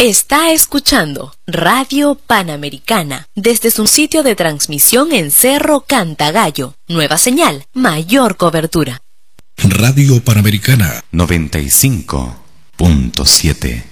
Está escuchando Radio Panamericana desde su sitio de transmisión en Cerro Cantagallo. Nueva señal, mayor cobertura. Radio Panamericana 95.7.